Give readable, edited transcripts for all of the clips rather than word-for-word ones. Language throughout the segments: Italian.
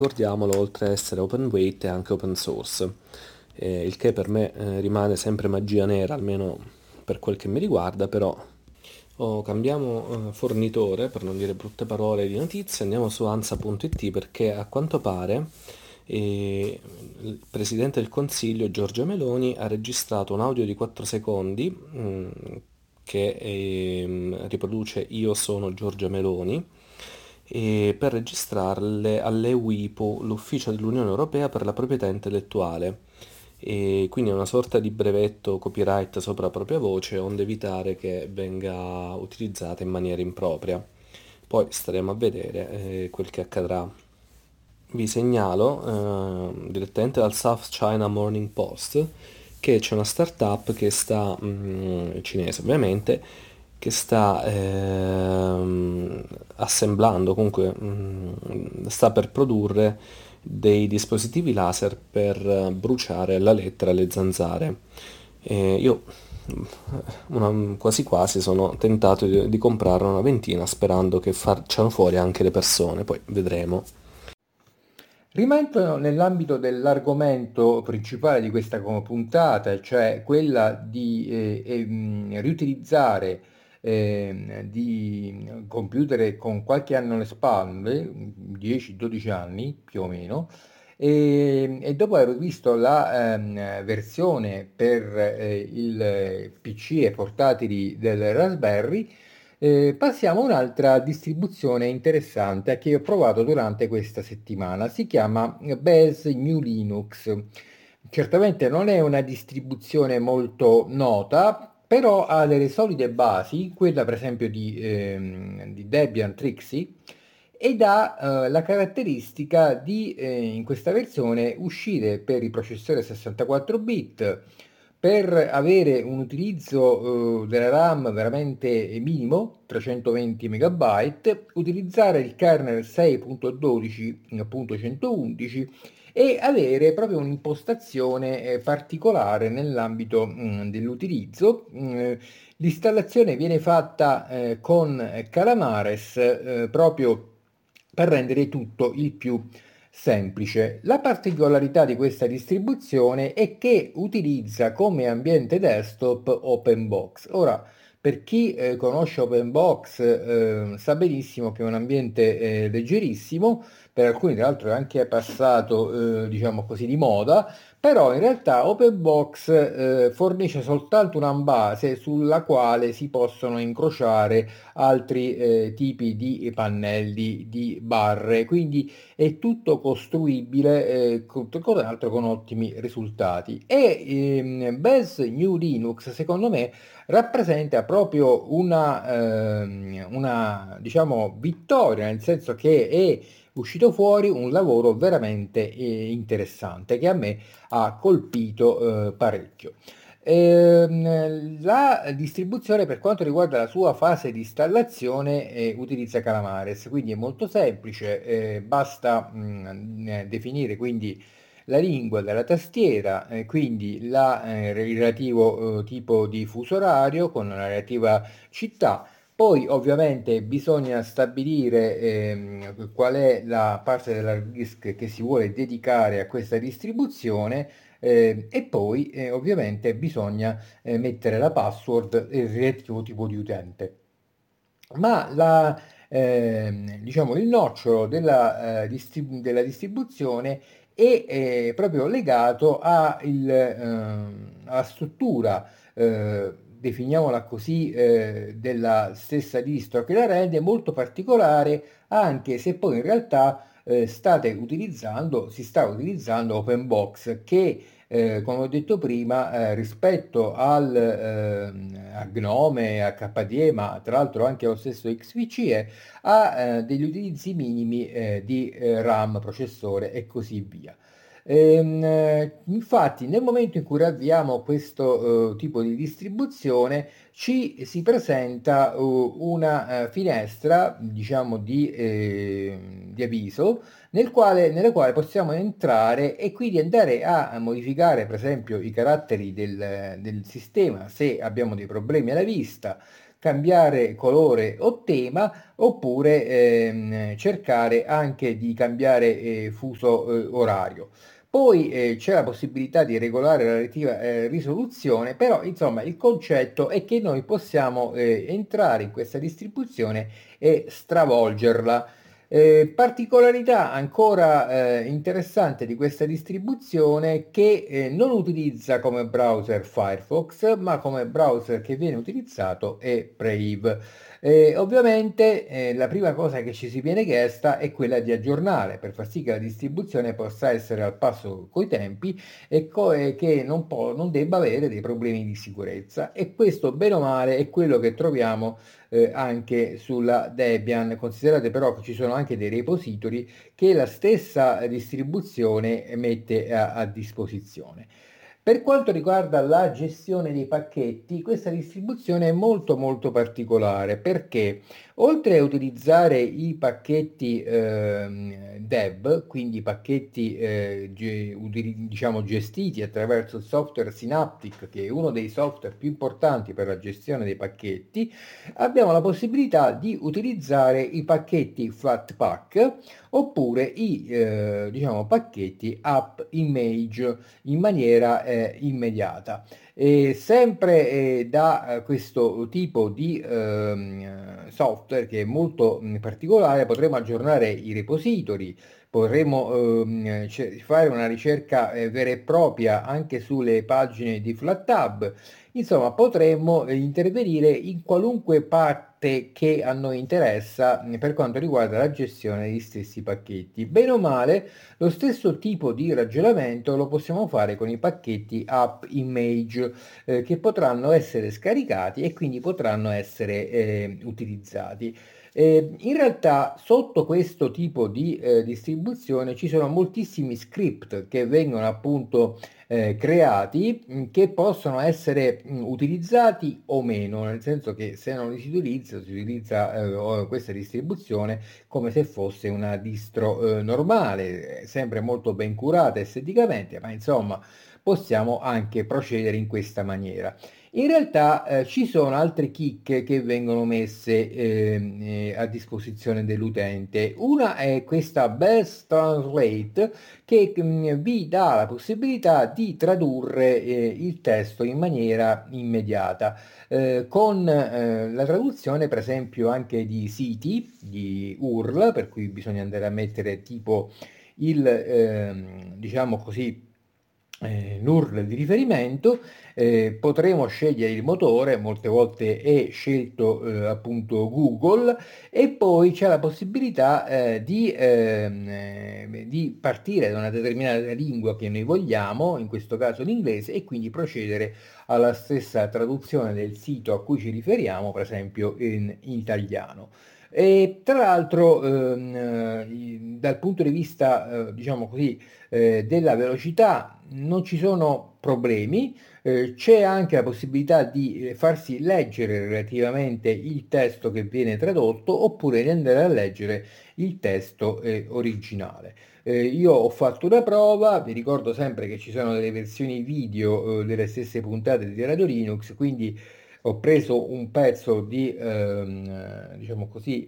Ricordiamolo, oltre ad essere open weight è anche open source, il che per me rimane sempre magia nera, almeno per quel che mi riguarda, però cambiamo fornitore, per non dire brutte parole di notizie, andiamo su ansa.it perché a quanto pare il Presidente del Consiglio Giorgia Meloni ha registrato un audio di 4 secondi che riproduce Io sono Giorgia Meloni e per registrarle alle WIPO, l'Ufficio dell'Unione Europea per la proprietà intellettuale. E quindi è una sorta di brevetto copyright sopra la propria voce, onde evitare che venga utilizzata in maniera impropria. Poi staremo a vedere quel che accadrà. Vi segnalo direttamente dal South China Morning Post che c'è una startup che sta, cinese ovviamente, che sta assemblando, comunque sta per produrre dei dispositivi laser per bruciare alla lettera le zanzare. Io quasi quasi sono tentato di comprarne una ventina sperando che facciano fuori anche le persone, poi vedremo. Rimanendo nell'ambito dell'argomento principale di questa puntata, cioè quella di riutilizzare di computer con qualche anno alle spalle, 10-12 anni più o meno, e dopo aver visto la versione per il PC e portatili del Raspberry, passiamo a un'altra distribuzione interessante che ho provato durante questa settimana. Si chiama Bez New Linux. Certamente non è una distribuzione molto nota, però ha delle solide basi, quella per esempio di Debian Trixie, ed ha la caratteristica di in questa versione uscire per il processore 64 bit, per avere un utilizzo della RAM veramente minimo, 320 MB, utilizzare il kernel 6.12.111 e avere proprio un'impostazione particolare nell'ambito dell'utilizzo. L'installazione viene fatta con Calamares proprio per rendere tutto il più semplice. La particolarità di questa distribuzione è che utilizza come ambiente desktop OpenBox. Ora, per chi conosce OpenBox sa benissimo che è un ambiente leggerissimo, per alcuni tra l'altro è anche passato diciamo così di moda, però in realtà OpenBox fornisce soltanto una base sulla quale si possono incrociare altri tipi di pannelli, di barre, quindi è tutto costruibile con altro con ottimi risultati. E Bez New Linux, secondo me, rappresenta proprio una diciamo, vittoria, nel senso che è uscito fuori un lavoro veramente interessante che a me ha colpito parecchio. La distribuzione per quanto riguarda la sua fase di installazione utilizza Calamares, quindi è molto semplice, basta definire quindi la lingua della tastiera, quindi il relativo tipo di fuso orario con la relativa città. Poi ovviamente bisogna stabilire qual è la parte dell'hard disk che si vuole dedicare a questa distribuzione e poi ovviamente bisogna mettere la password e il relativo tipo di utente. Ma diciamo, il nocciolo della distribuzione è proprio legato alla struttura, definiamola così, della stessa distro che la rende molto particolare, anche se poi in realtà si sta utilizzando OpenBox che come ho detto prima, rispetto a Gnome, a KDE, ma tra l'altro anche allo stesso XVCE, ha degli utilizzi minimi di RAM, processore e così via. Infatti, nel momento in cui avviamo questo tipo di distribuzione, ci si presenta una finestra, diciamo, di avviso nella quale possiamo entrare e quindi andare a modificare, per esempio, i caratteri del sistema se abbiamo dei problemi alla vista, cambiare colore o tema, oppure cercare anche di cambiare fuso orario. Poi c'è la possibilità di regolare la relativa risoluzione, però insomma il concetto è che noi possiamo entrare in questa distribuzione e stravolgerla. Particolarità ancora interessante di questa distribuzione che non utilizza come browser Firefox, ma come browser che viene utilizzato è Brave. Ovviamente la prima cosa che ci si viene chiesta è quella di aggiornare per far sì che la distribuzione possa essere al passo coi tempi e che non debba avere dei problemi di sicurezza. E questo, bene o male, è quello che troviamo anche sulla Debian. Considerate però che ci sono anche dei repository che la stessa distribuzione mette a disposizione. Per quanto riguarda la gestione dei pacchetti, questa distribuzione è molto particolare perché oltre a utilizzare i pacchetti dev, quindi i pacchetti diciamo gestiti attraverso il software Synaptic, che è uno dei software più importanti per la gestione dei pacchetti, abbiamo la possibilità di utilizzare i pacchetti Flatpak oppure i diciamo, pacchetti app image in maniera immediata. E sempre da questo tipo di software che è molto particolare potremo aggiornare i repository, potremo fare una ricerca vera e propria anche sulle pagine di FlatTab. Insomma, potremmo intervenire in qualunque parte che a noi interessa per quanto riguarda la gestione degli stessi pacchetti. Bene o male, lo stesso tipo di ragionamento lo possiamo fare con i pacchetti app image che potranno essere scaricati e quindi potranno essere utilizzati. In realtà sotto questo tipo di distribuzione ci sono moltissimi script che vengono appunto creati che possono essere utilizzati o meno, nel senso che se non li si utilizza questa distribuzione come se fosse una distro normale, sempre molto ben curata esteticamente, ma insomma possiamo anche procedere in questa maniera. In realtà ci sono altre chicche che vengono messe a disposizione dell'utente. Una è questa Best Translate che vi dà la possibilità di tradurre il testo in maniera immediata con la traduzione per esempio anche di siti, di URL, per cui bisogna andare a mettere tipo il diciamo così l'URL di riferimento, potremo scegliere il motore, molte volte è scelto appunto Google, e poi c'è la possibilità di partire da una determinata lingua che noi vogliamo, in questo caso l'inglese, e quindi procedere alla stessa traduzione del sito a cui ci riferiamo, per esempio in italiano. E tra l'altro, dal punto di vista, diciamo così, della velocità non ci sono problemi, c'è anche la possibilità di farsi leggere relativamente il testo che viene tradotto oppure di andare a leggere il testo originale. Io ho fatto una prova, vi ricordo sempre che ci sono delle versioni video delle stesse puntate di Radio Linux, quindi ho preso un pezzo di, diciamo così,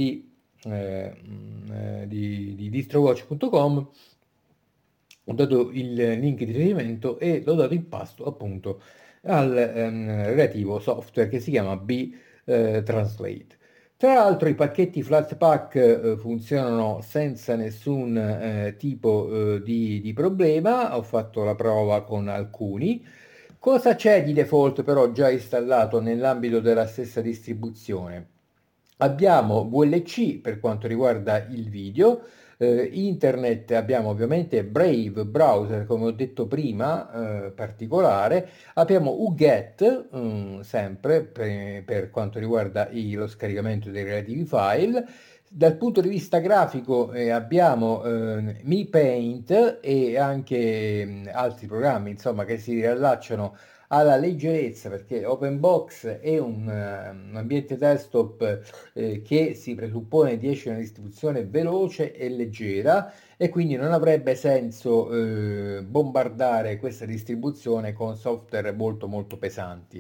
di distrowatch.com, ho dato il link di riferimento e l'ho dato in pasto appunto al relativo software che si chiama B-Translate. Tra l'altro i pacchetti Flatpak funzionano senza nessun tipo di problema, ho fatto la prova con alcuni. Cosa c'è di default però già installato nell'ambito della stessa distribuzione? Abbiamo VLC per quanto riguarda il video, internet abbiamo ovviamente Brave browser come ho detto prima, particolare, abbiamo UGET sempre per quanto riguarda lo scaricamento dei relativi file. Dal punto di vista grafico abbiamo MiPaint e anche altri programmi insomma che si riallacciano alla leggerezza perché OpenBox è un ambiente desktop che si presuppone di essere una distribuzione veloce e leggera e quindi non avrebbe senso bombardare questa distribuzione con software molto pesanti.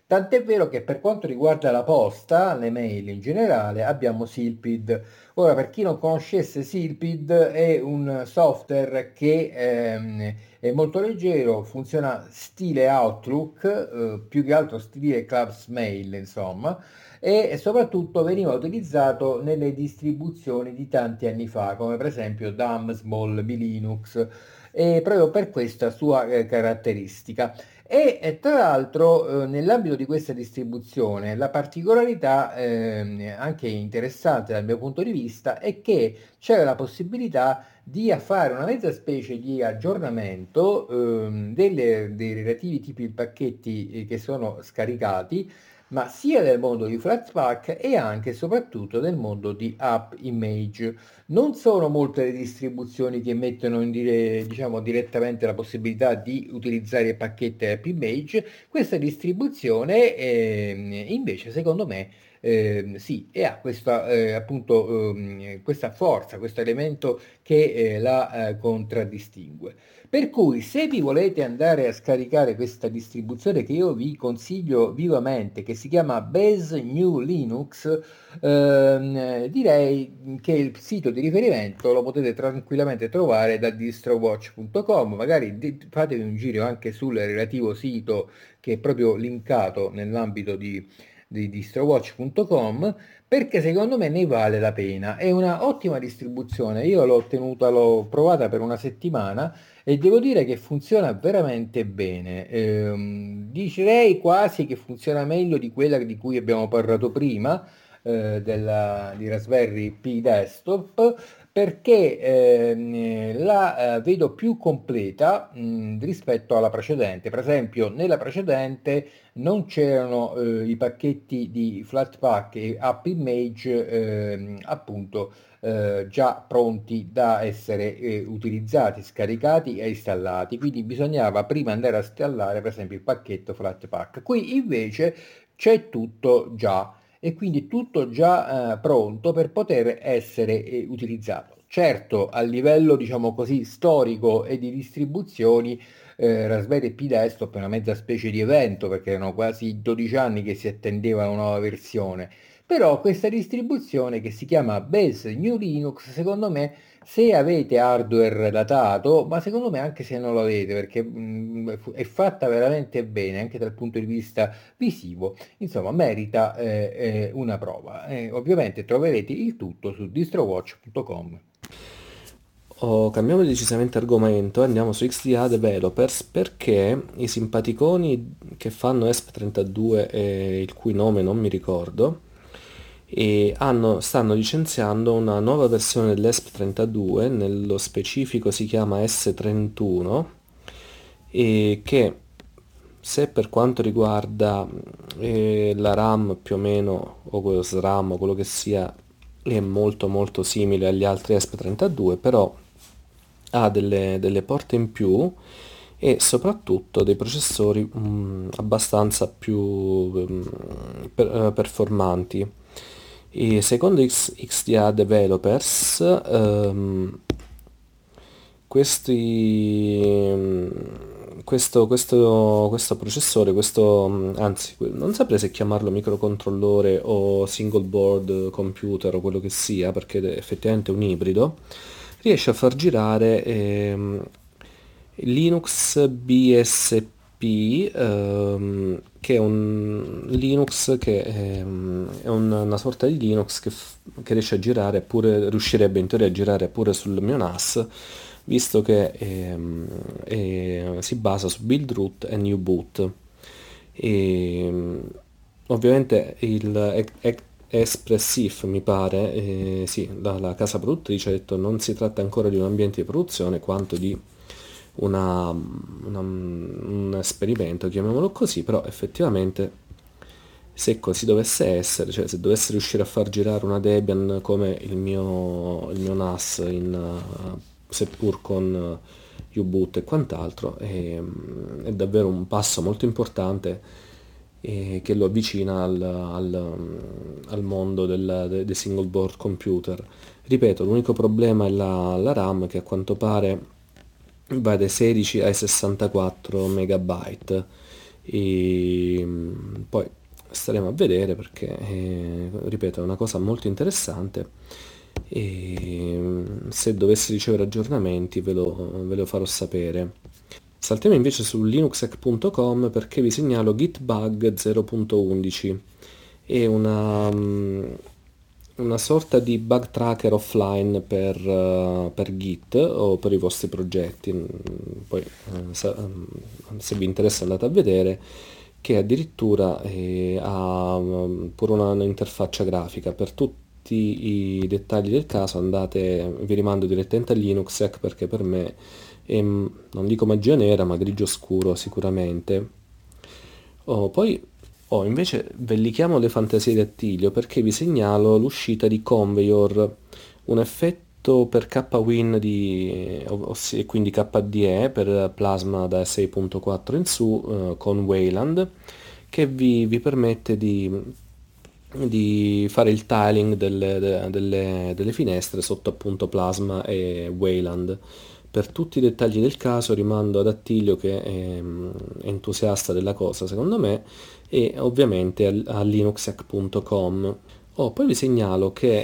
Tant'è vero che per quanto riguarda la posta, le mail in generale, abbiamo Silpid. Ora, per chi non conoscesse Silpid, è un software che è molto leggero, funziona stile Outlook, più che altro stile Clubs Mail, insomma, e soprattutto veniva utilizzato nelle distribuzioni di tanti anni fa, come per esempio DAM, Small, Linux, e proprio per questa sua caratteristica. Tra l'altro nell'ambito di questa distribuzione la particolarità anche interessante dal mio punto di vista è che c'è la possibilità di fare una mezza specie di aggiornamento dei relativi tipi di pacchetti che sono scaricati, ma sia del mondo di Flatpak e anche e soprattutto del mondo di App Image. Non sono molte le distribuzioni che mettono diciamo, direttamente la possibilità di utilizzare il pacchetto App Image. Questa distribuzione invece secondo me sì, e ha questa, appunto, questa forza, questo elemento che la contraddistingue. Per cui se vi volete andare a scaricare questa distribuzione che io vi consiglio vivamente, che si chiama Base New Linux, direi che il sito di riferimento lo potete tranquillamente trovare da distrowatch.com, magari fatevi un giro anche sul relativo sito che è proprio linkato nell'ambito di distrowatch.com, perché secondo me ne vale la pena. È una ottima distribuzione, io l'ho tenuta, l'ho provata per una settimana e devo dire che funziona veramente bene. Direi quasi che funziona meglio di quella di cui abbiamo parlato prima, di Raspberry Pi Desktop, perché la vedo più completa rispetto alla precedente. Per esempio, nella precedente non c'erano i pacchetti di Flatpak e App Image appunto già pronti da essere utilizzati, scaricati e installati, quindi bisognava prima andare a installare per esempio il pacchetto Flatpak. Qui invece c'è tutto già e quindi tutto già pronto per poter essere utilizzato. Certo, a livello diciamo così storico e di distribuzioni, Raspberry Pi Desktop è una mezza specie di evento perché erano quasi 12 anni che si attendeva una nuova versione. Però questa distribuzione che si chiama Base New Linux, secondo me, se avete hardware datato, ma secondo me anche se non lo avete, perché è fatta veramente bene anche dal punto di vista visivo, insomma, merita una prova. Ovviamente troverete il tutto su distrowatch.com. Cambiamo decisamente argomento, andiamo su XDA Developers perché i simpaticoni che fanno ESP32 e il cui nome non mi ricordo stanno licenziando una nuova versione dell'ESP32, nello specifico si chiama S31 e che se per quanto riguarda la RAM più o meno o quello SRAM o quello che sia è molto molto simile agli altri ESP32, però ha delle porte in più e soprattutto dei processori abbastanza più performanti. E secondo XDA Developers, questo processore, anzi, non saprei se chiamarlo microcontrollore o single board computer o quello che sia, perché è effettivamente un ibrido, riesce a far girare Linux BSP, che è un Linux che è una sorta di Linux che riesce a girare pure, riuscirebbe in teoria a girare pure sul mio NAS, visto che si basa su build root e new boot. E, ovviamente Espressif mi pare, sì, la casa produttrice ha detto non si tratta ancora di un ambiente di produzione quanto di un esperimento, chiamiamolo così, però effettivamente se così dovesse essere, cioè se dovesse riuscire a far girare una Debian come il mio NAS seppur con U-Boot e quant'altro, è davvero un passo molto importante che lo avvicina al mondo dei single board computer. Ripeto, l'unico problema è la RAM che a quanto pare va dai 16 ai 64 megabyte e poi staremo a vedere perché, ripeto, è una cosa molto interessante e se dovessi ricevere aggiornamenti ve lo farò sapere. Saltiamo invece su linuxhack.com perché vi segnalo Gitbug 0.11. È una sorta di bug tracker offline per Git o per i vostri progetti. Poi, se vi interessa andate a vedere che addirittura ha pure un'interfaccia grafica. Per tutti i dettagli del caso andate, vi rimando direttamente a Linuxhack perché per me è, non dico magia nera, ma grigio scuro sicuramente. Poi invece vellichiamo le fantasie di Attilio perché vi segnalo l'uscita di Conveyor, un effetto per kwin e quindi KDE per Plasma da 6.4 in su con Wayland che vi permette di fare il tiling delle finestre sotto appunto Plasma e Wayland. Per tutti i dettagli del caso rimando ad Attilio che è entusiasta della cosa secondo me e ovviamente a linuxhack.com. Poi vi segnalo che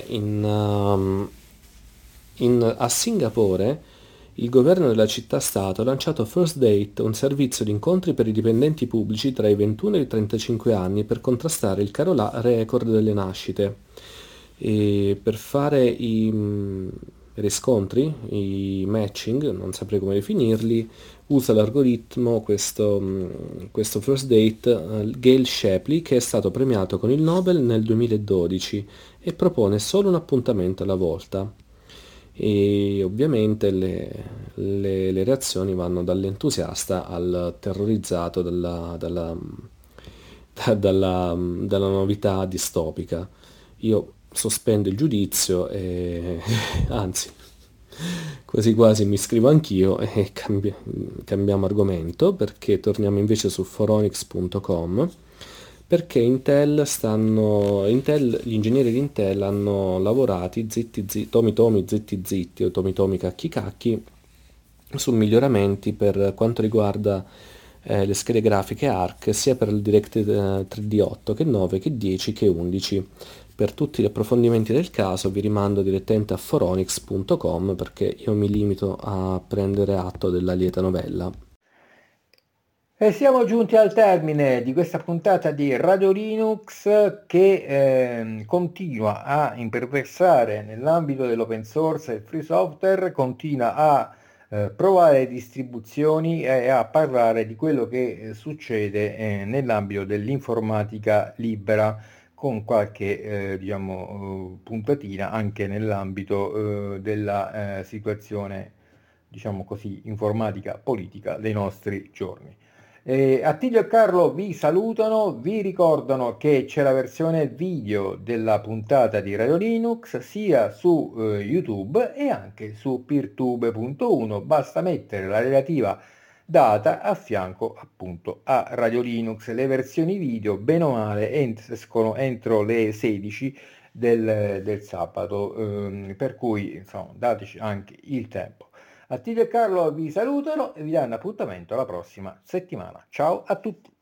a Singapore il governo della città-stato ha lanciato First Date, un servizio di incontri per i dipendenti pubblici tra i 21 e i 35 anni per contrastare il caro record delle nascite. E per fare i riscontri, i matching, non saprei come definirli, usa l'algoritmo questo First Date Gail Shapley che è stato premiato con il Nobel nel 2012 e propone solo un appuntamento alla volta e ovviamente le reazioni vanno dall'entusiasta al terrorizzato dalla novità distopica. Io sospendo il giudizio e anzi, quasi quasi mi iscrivo anch'io e cambiamo argomento perché torniamo invece su foronix.com perché gli ingegneri di Intel hanno lavorato tomi tomi zitti zitti o tomi tomi cacchi cacchi su miglioramenti per quanto riguarda le schede grafiche ARC sia per il DirectX 3D8 che 9 che 10 che 11. Per tutti gli approfondimenti del caso vi rimando direttamente a foronix.com perché io mi limito a prendere atto della lieta novella. E siamo giunti al termine di questa puntata di Radio Linux che continua a imperversare nell'ambito dell'open source e free software, continua a provare distribuzioni e a parlare di quello che succede nell'ambito dell'informatica libera con qualche puntatina anche nell'ambito della situazione diciamo così informatica politica dei nostri giorni. Attilio e Carlo vi salutano, vi ricordano che c'è la versione video della puntata di Radio Linux sia su YouTube e anche su peertube.1, basta mettere la relativa data a fianco appunto a Radio Linux. Le versioni video bene o male escono entro le 16 del sabato, per cui insomma dateci anche il tempo. Attilio e Carlo vi salutano e vi danno appuntamento alla prossima settimana. Ciao a tutti!